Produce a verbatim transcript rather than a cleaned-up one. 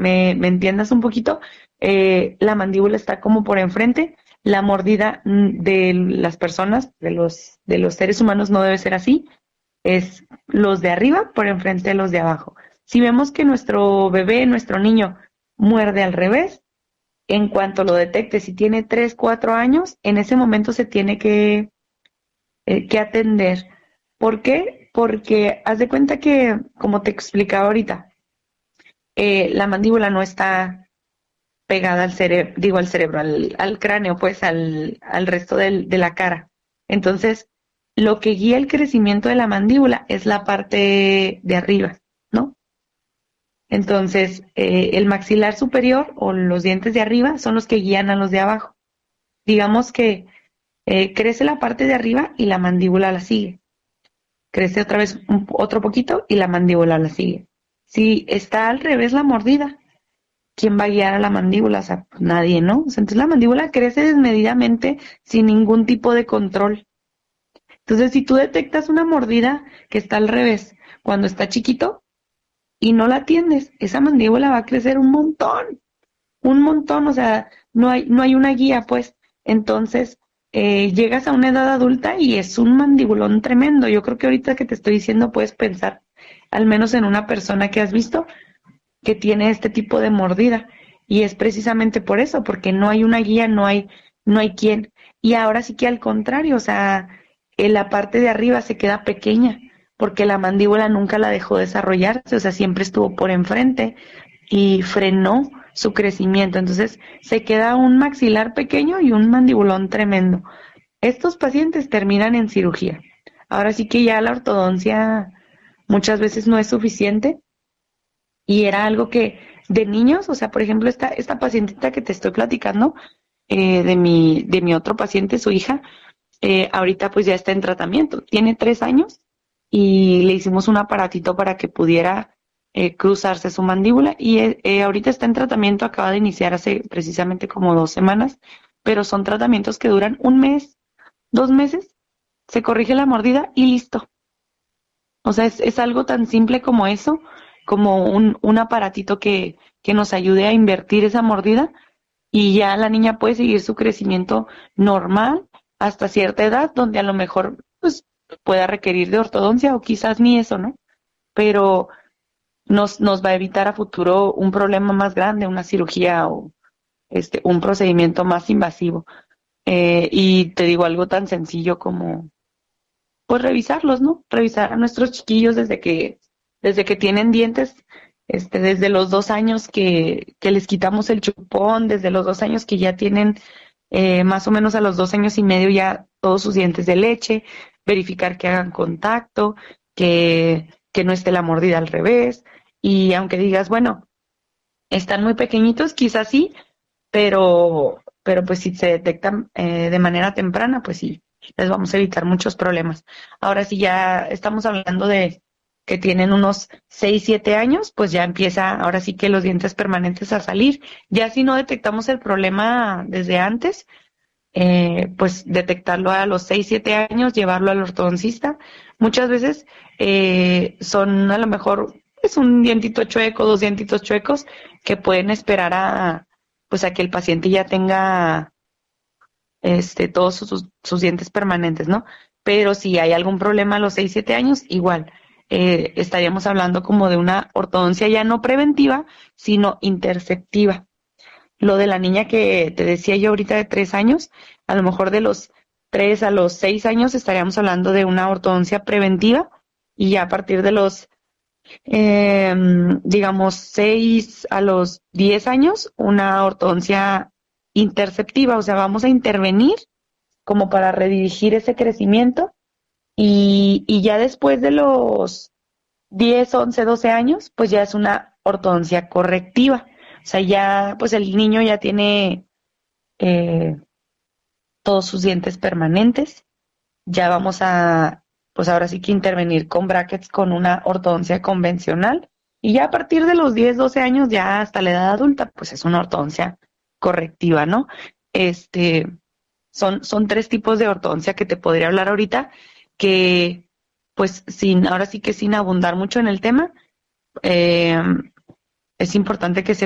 me, me entiendas un poquito, eh, la mandíbula está como por enfrente, la mordida mm, de las personas, de los, de los seres humanos no debe ser así, es los de arriba por enfrente de los de abajo. Si vemos que nuestro bebé, nuestro niño, muerde al revés, en cuanto lo detecte, si tiene tres cuatro años, en ese momento se tiene que, eh, que atender. ¿Por qué? Porque haz de cuenta que, como te explicaba ahorita, eh, la mandíbula no está pegada al cerebro, digo al cerebro, al, al cráneo, pues al, al resto del, de la cara. Entonces, lo que guía el crecimiento de la mandíbula es la parte de arriba, ¿no? Entonces, eh, el maxilar superior o los dientes de arriba son los que guían a los de abajo. Digamos que eh, crece la parte de arriba y la mandíbula la sigue. Crece otra vez un, otro poquito y la mandíbula la sigue. Si está al revés la mordida, ¿quién va a guiar a la mandíbula? O sea, pues nadie, ¿no? O sea, entonces la mandíbula crece desmedidamente sin ningún tipo de control. Entonces, si tú detectas una mordida que está al revés cuando está chiquito y no la atiendes, esa mandíbula va a crecer un montón, un montón, o sea, no hay, no hay una guía, pues. Entonces, eh, llegas a una edad adulta y es un mandibulón tremendo. Yo creo que ahorita que te estoy diciendo puedes pensar, al menos en una persona que has visto, que tiene este tipo de mordida. Y es precisamente por eso, porque no hay una guía, no hay, no hay quien. Y ahora sí que al contrario, o sea, en la parte de arriba se queda pequeña, porque la mandíbula nunca la dejó desarrollarse, o sea, siempre estuvo por enfrente y frenó su crecimiento. Entonces, se queda un maxilar pequeño y un mandibulón tremendo. Estos pacientes terminan en cirugía. Ahora sí que ya la ortodoncia muchas veces no es suficiente y era algo que de niños, o sea, por ejemplo, esta, esta pacientita que te estoy platicando, eh, de mi, de mi otro paciente, su hija, eh, ahorita pues ya está en tratamiento, tiene tres años y le hicimos un aparatito para que pudiera eh, cruzarse su mandíbula y eh, eh, ahorita está en tratamiento, acaba de iniciar hace precisamente como dos semanas, pero son tratamientos que duran un mes, dos meses, se corrige la mordida y listo. O sea, es, es algo tan simple como eso, como un, un aparatito que, que nos ayude a invertir esa mordida y ya la niña puede seguir su crecimiento normal hasta cierta edad, donde a lo mejor pues pueda requerir de ortodoncia o quizás ni eso, ¿no? Pero nos, nos va a evitar a futuro un problema más grande, una cirugía o este un procedimiento más invasivo. Eh, y te digo algo tan sencillo como pues revisarlos, ¿no? Revisar a nuestros chiquillos desde que, desde que tienen dientes, este, desde los dos años que, que les quitamos el chupón, desde los dos años que ya tienen, eh, más o menos a los dos años y medio ya todos sus dientes de leche, verificar que hagan contacto, que, que no esté la mordida al revés, y aunque digas, bueno, están muy pequeñitos, quizás sí, pero, pero pues si se detectan eh, de manera temprana, pues sí, les vamos a evitar muchos problemas. Ahora si ya estamos hablando de que tienen unos seis siete años, pues ya empieza ahora sí que los dientes permanentes a salir. Ya si no detectamos el problema desde antes, eh, pues detectarlo a los seis siete años, llevarlo al ortodoncista. Muchas veces eh, son a lo mejor es un dientito chueco, dos dientitos chuecos que pueden esperar a pues a que el paciente ya tenga este todos sus, sus dientes permanentes, ¿no? Pero si hay algún problema a los seis siete años, igual eh, estaríamos hablando como de una ortodoncia ya no preventiva, sino interceptiva. Lo de la niña que te decía yo ahorita de tres años, a lo mejor de los tres a los seis años estaríamos hablando de una ortodoncia preventiva y ya a partir de los, eh, digamos, seis a los diez años, una ortodoncia interceptiva, o sea, vamos a intervenir como para redirigir ese crecimiento y, y ya después de los diez once doce años, pues ya es una ortodoncia correctiva. O sea, ya, pues el niño ya tiene eh, todos sus dientes permanentes. Ya vamos a, pues ahora sí que intervenir con brackets con una ortodoncia convencional. Y ya a partir de los diez doce años, ya hasta la edad adulta, pues es una ortodoncia correctiva, ¿no? Este, son, son tres tipos de ortodoncia que te podría hablar ahorita, que pues sin, ahora sí que sin abundar mucho en el tema, eh, es importante que se